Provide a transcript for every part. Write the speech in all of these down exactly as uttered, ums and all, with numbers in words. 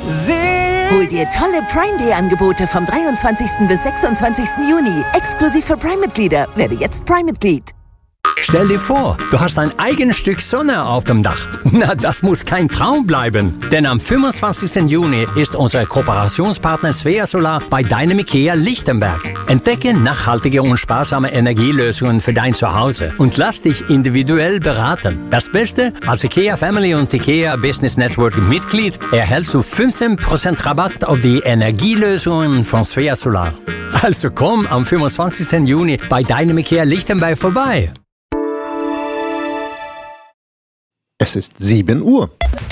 Hol dir tolle Prime Day Angebote vom dreiundzwanzigsten bis sechsundzwanzigsten Juni. Exklusiv für Prime-Mitglieder. Werde jetzt Prime-Mitglied. Stell dir vor, du hast ein eigenes Stück Sonne auf dem Dach. Na, das muss kein Traum bleiben. Denn am fünfundzwanzigsten Juni ist unser Kooperationspartner Svea Solar bei deinem IKEA Lichtenberg. Entdecke nachhaltige und sparsame Energielösungen für dein Zuhause und lass dich individuell beraten. Das Beste, als IKEA Family und IKEA Business Network Mitglied erhältst du fünfzehn Prozent Rabatt auf die Energielösungen von Svea Solar. Also komm am fünfundzwanzigsten Juni bei deinem IKEA Lichtenberg vorbei. Es ist sieben Uhr.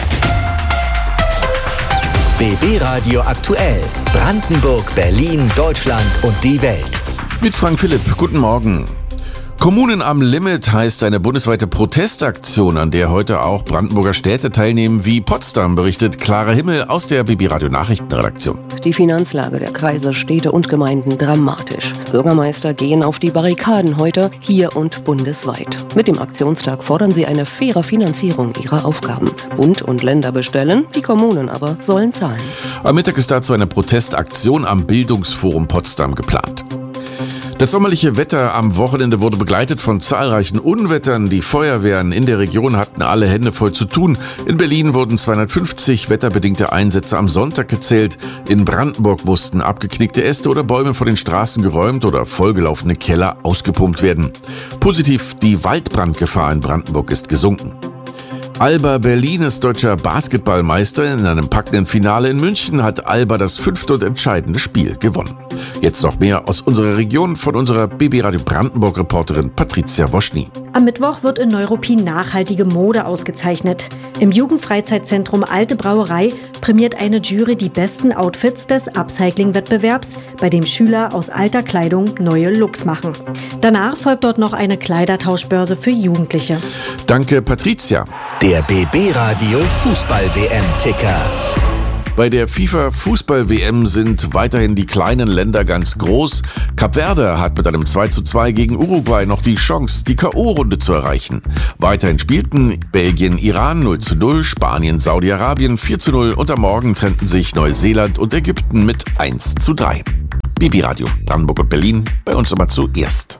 B B Radio aktuell. Brandenburg, Berlin, Deutschland und die Welt. Mit Frank Philipp, guten Morgen. Kommunen am Limit heißt eine bundesweite Protestaktion, an der heute auch Brandenburger Städte teilnehmen, wie Potsdam, berichtet Clara Himmel aus der B B Radio Nachrichtenredaktion. Die Finanzlage der Kreise, Städte und Gemeinden dramatisch. Bürgermeister gehen auf die Barrikaden heute, hier und bundesweit. Mit dem Aktionstag fordern sie eine faire Finanzierung ihrer Aufgaben. Bund und Länder bestellen, die Kommunen aber sollen zahlen. Am Mittag ist dazu eine Protestaktion am Bildungsforum Potsdam geplant. Das sommerliche Wetter am Wochenende wurde begleitet von zahlreichen Unwettern. Die Feuerwehren in der Region hatten alle Hände voll zu tun. In Berlin wurden zweihundertfünfzig wetterbedingte Einsätze am Sonntag gezählt. In Brandenburg mussten abgeknickte Äste oder Bäume von den Straßen geräumt oder vollgelaufene Keller ausgepumpt werden. Positiv, die Waldbrandgefahr in Brandenburg ist gesunken. Alba Berlin ist deutscher Basketballmeister. In einem packenden Finale in München hat Alba das fünfte und entscheidende Spiel gewonnen. Jetzt noch mehr aus unserer Region von unserer B B Radio Brandenburg-Reporterin Patricia Woschny. Am Mittwoch wird in Neuruppin nachhaltige Mode ausgezeichnet. Im Jugendfreizeitzentrum Alte Brauerei prämiert eine Jury die besten Outfits des Upcycling-Wettbewerbs, bei dem Schüler aus alter Kleidung neue Looks machen. Danach folgt dort noch eine Kleidertauschbörse für Jugendliche. Danke, Patricia. Der B B Radio Fußball-W M-Ticker. Bei der FIFA-Fußball-W M sind weiterhin die kleinen Länder ganz groß. Kap Verde hat mit einem zwei zu zwei gegen Uruguay noch die Chance, die K O-Runde zu erreichen. Weiterhin spielten Belgien Iran null zu null, Spanien Saudi-Arabien vier zu null und am Morgen trennten sich Neuseeland und Ägypten mit eins zu drei. B B Radio Brandenburg und Berlin, bei uns aber zuerst.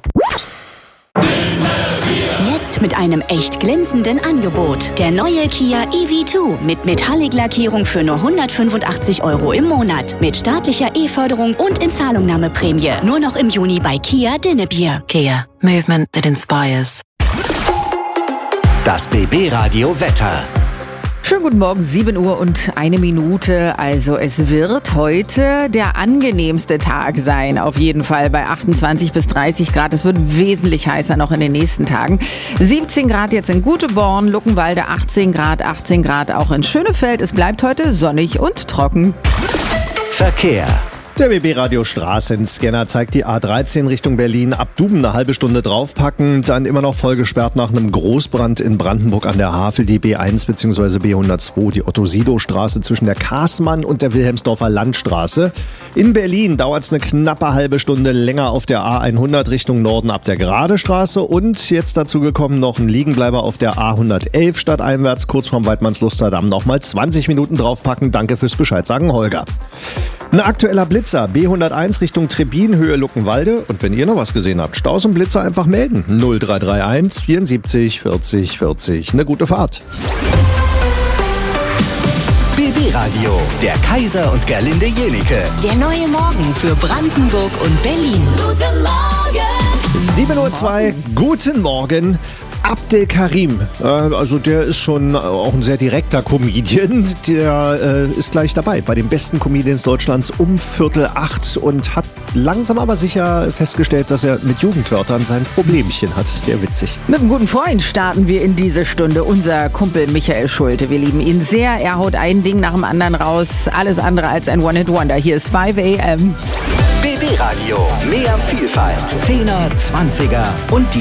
Jetzt mit einem echt glänzenden Angebot. Der neue Kia E V zwei mit Metallic-Lackierung für nur hundertfünfundachtzig Euro im Monat. Mit staatlicher E-Förderung und Inzahlungnahmeprämie. Nur noch im Juni bei Kia Dinnebier. Kia, movement that inspires. Das B B Radio Wetter. Schönen guten Morgen, sieben Uhr und eine Minute. Also es wird heute der angenehmste Tag sein, auf jeden Fall bei achtundzwanzig bis dreißig Grad. Es wird wesentlich heißer noch in den nächsten Tagen. siebzehn Grad jetzt in Guteborn, Luckenwalde achtzehn Grad, achtzehn Grad auch in Schönefeld. Es bleibt heute sonnig und trocken. Verkehr. Der B B Radio Straßenscanner zeigt die A dreizehn Richtung Berlin. Ab Duben eine halbe Stunde draufpacken. Dann immer noch voll gesperrt nach einem Großbrand in Brandenburg an der Havel. Die B eins bzw. B hundertzwei, die Otto-Sido-Straße zwischen der Kaßmann und der Wilhelmsdorfer Landstraße. In Berlin dauert es eine knappe halbe Stunde länger auf der A hundert Richtung Norden ab der Gradestraße. Und jetzt dazu gekommen noch ein Liegenbleiber auf der A hundertelf stadteinwärts, kurz vorm Weidmannsluster Damm. Nochmal zwanzig Minuten draufpacken. Danke fürs Bescheid sagen, Holger. Ein aktueller Blitzer, B hunderteins Richtung Trebin, Höhe Luckenwalde. Und wenn ihr noch was gesehen habt, Staus und Blitzer einfach melden. null drei drei eins vierundsiebzig vierzig vierzig. Eine gute Fahrt. B B Radio, der Kaiser und Gerlinde Jenike. Der neue Morgen für Brandenburg und Berlin. Guten Morgen! sieben Uhr zwei, guten Morgen. Abdel Karim, äh, also der ist schon auch ein sehr direkter Comedian, der äh, ist gleich dabei bei den besten Comedians Deutschlands um Viertel acht und hat langsam aber sicher festgestellt, dass er mit Jugendwörtern sein Problemchen hat. Sehr witzig. Mit einem guten Freund starten wir in diese Stunde, unser Kumpel Michael Schulte. Wir lieben ihn sehr, er haut ein Ding nach dem anderen raus, alles andere als ein One-Hit-Wonder. Hier ist fünf A M. B B Radio, mehr Vielfalt, Zehner, Zwanziger und die